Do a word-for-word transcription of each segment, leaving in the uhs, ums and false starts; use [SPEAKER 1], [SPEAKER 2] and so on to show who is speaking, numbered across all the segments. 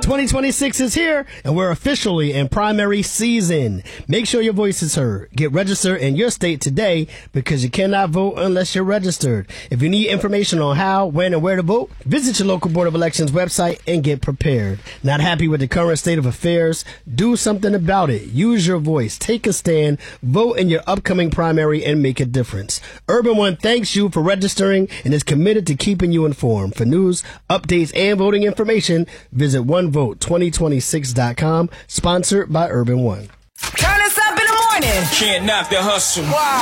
[SPEAKER 1] twenty twenty-six is here, and we're officially in primary season. Make sure your voice is heard. Get registered in your state today because you cannot vote unless you're registered. If you need information on how, when, and where to vote, visit your local Board of Elections website and get prepared. Not happy with the current state of affairs? Do something about it. Use your voice. Take a stand. Vote in your upcoming primary and make a difference. Urban One thanks you for registering and is committed to keeping you informed. For news, updates, and voting information, visit one vote twenty twenty-six dot com, sponsored by Urban One.
[SPEAKER 2] Turn us up in the morning.
[SPEAKER 3] Can't knock the hustle.
[SPEAKER 2] Wow.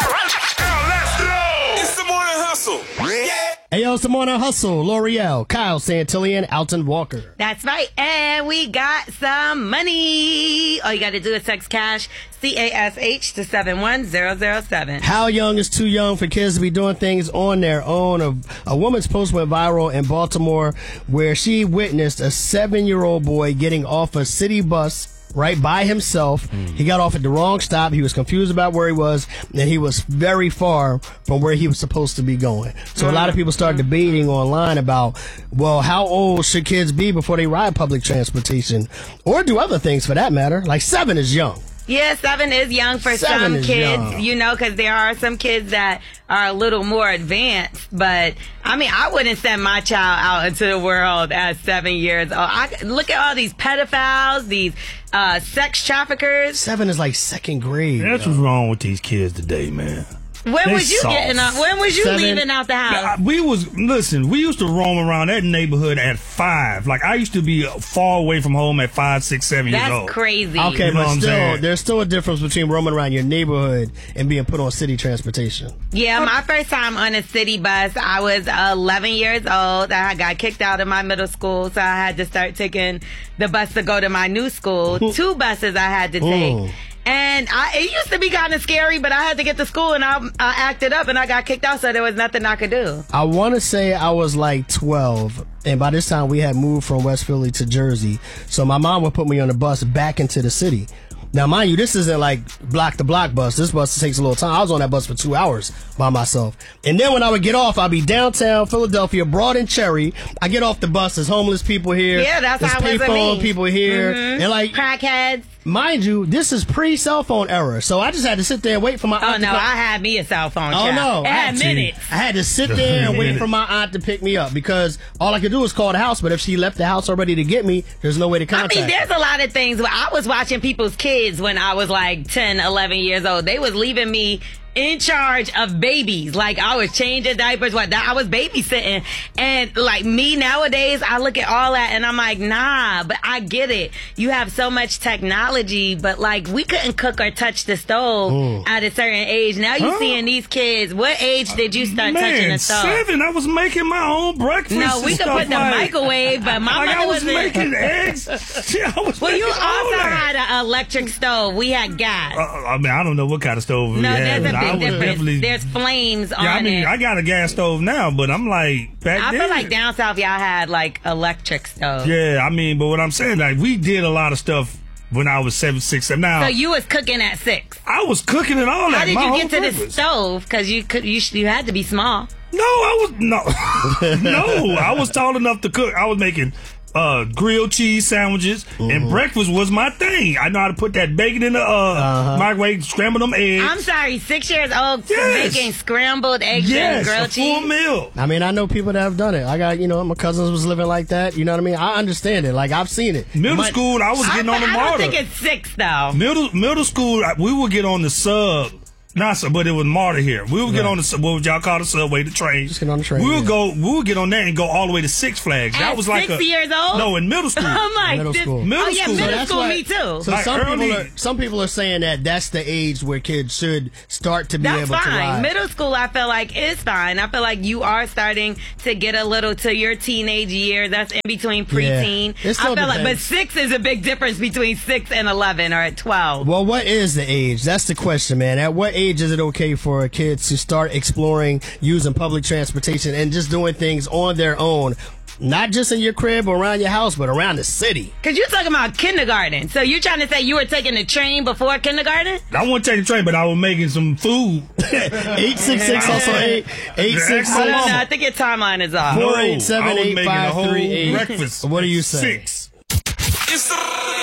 [SPEAKER 3] Let's go. It's the morning hustle. Yeah.
[SPEAKER 1] Hey, yo, it's the Morning Hustle. L'Oreal, Kyle Santillan, Alton Walker.
[SPEAKER 4] That's right. And we got some money. All you got to do is text cash, C A S H, to seven one zero zero seven.
[SPEAKER 1] How young is too young for kids to be doing things on their own? A, a woman's post went viral in Baltimore where she witnessed a seven-year-old boy getting off a city bus right by himself. Mm. He got off at the wrong stop. He was confused about where he was, and he was very far from where he was supposed to be going. So mm. a lot of people started debating online about, well, how old should kids be before they ride public transportation or do other things for that matter? Like seven is young.
[SPEAKER 4] Yeah, seven is young for
[SPEAKER 1] seven
[SPEAKER 4] some kids,
[SPEAKER 1] young. You know,
[SPEAKER 4] because there are some kids that are a little more advanced. But, I mean, I wouldn't send my child out into the world at seven years old. I, look at all these pedophiles, these uh, sex traffickers.
[SPEAKER 1] Seven is like second grade.
[SPEAKER 5] That's what's wrong with these kids today, man.
[SPEAKER 4] When
[SPEAKER 5] They
[SPEAKER 4] was you
[SPEAKER 5] soft.
[SPEAKER 4] getting out? When was you
[SPEAKER 1] Seven.
[SPEAKER 4] leaving out the house?
[SPEAKER 5] We was listen. We used to roam around that neighborhood at five. Like I used to be far away from home at five, six, seven years
[SPEAKER 4] That's
[SPEAKER 5] old.
[SPEAKER 4] crazy.
[SPEAKER 1] Okay,
[SPEAKER 5] You know
[SPEAKER 1] but
[SPEAKER 5] what I'm
[SPEAKER 1] still,
[SPEAKER 5] saying?
[SPEAKER 1] there's still a difference between roaming around your neighborhood and being put on city transportation.
[SPEAKER 4] Yeah, my first time on a city bus, I was eleven years old. I got kicked out of my middle school, so I had to start taking the bus to go to my new school. Two buses I had to take.
[SPEAKER 1] Mm.
[SPEAKER 4] And I, it used to be kind of scary, but I had to get to school and I, I acted up and I got kicked out, so there was nothing I could do.
[SPEAKER 1] I want to say I was like twelve, and by this time we had moved from West Philly to Jersey. So my mom would put me on the bus back into the city. Now, mind you, this isn't like block to block bus. This bus takes a little time. I was on that bus for two hours by myself. And then when I would get off, I'd be downtown Philadelphia, Broad and Cherry. I get off the bus. There's homeless people here.
[SPEAKER 4] Yeah, that's
[SPEAKER 1] There's
[SPEAKER 4] how it was with
[SPEAKER 1] payphone
[SPEAKER 4] me.
[SPEAKER 1] people here.
[SPEAKER 4] Mhm.
[SPEAKER 1] And like,
[SPEAKER 4] Crackheads.
[SPEAKER 1] mind you, this is pre-cell phone era. So I just had to sit there and wait for my
[SPEAKER 4] Oh,
[SPEAKER 1] aunt to
[SPEAKER 4] no,
[SPEAKER 1] come.
[SPEAKER 4] I had me a cell phone.
[SPEAKER 1] Oh,
[SPEAKER 4] child.
[SPEAKER 1] no.
[SPEAKER 4] It
[SPEAKER 1] I
[SPEAKER 4] had
[SPEAKER 1] had to.
[SPEAKER 4] minutes.
[SPEAKER 1] I had to sit there and wait for my aunt to pick me up because all I could do was call the house. But if she left the house already to get me, there's no way to
[SPEAKER 4] I
[SPEAKER 1] contact
[SPEAKER 4] mean,
[SPEAKER 1] her.
[SPEAKER 4] there's a lot of things where I was watching people's kids when I was like ten, eleven years old. They was leaving me in charge of babies. Like, I was changing diapers, what I was babysitting. And like me nowadays, I look at all that and I'm like, nah, but I get it. You have so much technology, but like we couldn't cook or touch the stove
[SPEAKER 1] Mm.
[SPEAKER 4] at a certain age. Now you
[SPEAKER 5] Huh?
[SPEAKER 4] seeing these kids. What age did you start touching
[SPEAKER 5] Man,
[SPEAKER 4] the stove?
[SPEAKER 5] seven. I was making my own breakfast.
[SPEAKER 4] No,
[SPEAKER 5] and
[SPEAKER 4] we could
[SPEAKER 5] stuff
[SPEAKER 4] put the
[SPEAKER 5] like,
[SPEAKER 4] microwave, but my
[SPEAKER 5] like
[SPEAKER 4] mother
[SPEAKER 5] I was
[SPEAKER 4] wasn't.
[SPEAKER 5] making eggs. Yeah, I was
[SPEAKER 4] Well, you
[SPEAKER 5] making all
[SPEAKER 4] also
[SPEAKER 5] that.
[SPEAKER 4] had an electric stove. We had gas.
[SPEAKER 5] Uh, I mean, I don't know what kind of stove we
[SPEAKER 4] No,
[SPEAKER 5] had.
[SPEAKER 4] there's a
[SPEAKER 5] but I
[SPEAKER 4] big
[SPEAKER 5] was
[SPEAKER 4] difference.
[SPEAKER 5] definitely-
[SPEAKER 4] There's flames on
[SPEAKER 5] Yeah, I mean,
[SPEAKER 4] it.
[SPEAKER 5] I got a gas stove now, but I'm like back
[SPEAKER 4] I
[SPEAKER 5] then.
[SPEAKER 4] feel like down south y'all had like electric stove.
[SPEAKER 5] Yeah, I mean, but what I'm saying, like, we did a lot of stuff when I was seven, six, seven. Now
[SPEAKER 4] So you was cooking at six.
[SPEAKER 5] I was cooking and all that.
[SPEAKER 4] How did
[SPEAKER 5] my
[SPEAKER 4] you
[SPEAKER 5] whole
[SPEAKER 4] get to the
[SPEAKER 5] purpose.
[SPEAKER 4] stove? Because you could, you sh- you had to be small.
[SPEAKER 5] No, I was no, no. I was tall enough to cook. I was making uh, grilled cheese sandwiches, and breakfast was my thing. I know how to put that bacon in the uh,
[SPEAKER 1] Uh-huh.
[SPEAKER 5] microwave, scramble them eggs.
[SPEAKER 4] I'm sorry, six years old
[SPEAKER 5] Yes.
[SPEAKER 4] making scrambled eggs
[SPEAKER 5] yes,
[SPEAKER 4] and grilled
[SPEAKER 5] a full
[SPEAKER 4] cheese.
[SPEAKER 5] meal.
[SPEAKER 1] I mean, I know people that have done it. I got, you know, my cousins was living like that. You know what I mean? I understand it. Like, I've seen it.
[SPEAKER 5] Middle
[SPEAKER 1] My-
[SPEAKER 5] school, I was
[SPEAKER 4] I,
[SPEAKER 5] getting on the
[SPEAKER 4] I don't
[SPEAKER 5] MARTA.
[SPEAKER 4] think it's six though.
[SPEAKER 5] Middle middle school, I- we would get on the sub. Not sub, but it was MARTA here. We would get
[SPEAKER 1] Right.
[SPEAKER 5] on the sub. What would y'all call the subway? The train.
[SPEAKER 1] Just get on the train,
[SPEAKER 5] We would
[SPEAKER 1] yeah.
[SPEAKER 5] go. We would get on that and go all the way to Six Flags. that
[SPEAKER 4] At
[SPEAKER 5] was like
[SPEAKER 4] six
[SPEAKER 5] a,
[SPEAKER 4] years old?
[SPEAKER 5] No, in middle school.
[SPEAKER 4] I'm like,
[SPEAKER 1] Middle
[SPEAKER 4] this,
[SPEAKER 1] school.
[SPEAKER 5] Middle
[SPEAKER 4] oh yeah,
[SPEAKER 5] school. So
[SPEAKER 4] middle
[SPEAKER 1] that's
[SPEAKER 4] school,
[SPEAKER 1] why-
[SPEAKER 4] me too.
[SPEAKER 1] So
[SPEAKER 5] Like
[SPEAKER 1] some
[SPEAKER 5] early-
[SPEAKER 1] people are some people are saying that that's the age where kids should start to be
[SPEAKER 4] That's
[SPEAKER 1] able to
[SPEAKER 4] fine.
[SPEAKER 1] ride.
[SPEAKER 4] Middle school, I feel like is fine. I feel like you are starting to get a little to your teenage year. That's in between preteen.
[SPEAKER 1] It
[SPEAKER 4] I
[SPEAKER 1] still
[SPEAKER 4] feel like, but
[SPEAKER 1] depends.
[SPEAKER 4] six is a big difference between six and eleven, or at twelve.
[SPEAKER 1] Well, what is the age? That's the question, man. At what age is it okay for a kid to start exploring using public transportation and just doing things on their own? Not just in your crib or around your house, but around the city.
[SPEAKER 4] Because you're talking about kindergarten. So you're trying to say you were taking the train before kindergarten?
[SPEAKER 5] I wouldn't take the train, but I was making some food.
[SPEAKER 1] eight six six also eight eight six
[SPEAKER 4] I don't know.
[SPEAKER 1] six
[SPEAKER 4] I think your timeline is off.
[SPEAKER 1] Four eight seven
[SPEAKER 5] I was
[SPEAKER 1] eight
[SPEAKER 5] making a
[SPEAKER 1] five
[SPEAKER 5] whole
[SPEAKER 1] three eight.
[SPEAKER 5] breakfast.
[SPEAKER 1] What do you
[SPEAKER 5] at
[SPEAKER 1] say?
[SPEAKER 5] Six.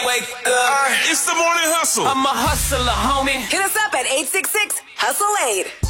[SPEAKER 3] wake up. It's the morning hustle.
[SPEAKER 2] I'm a hustler, homie. Hit us up at eight six six, hustle eight.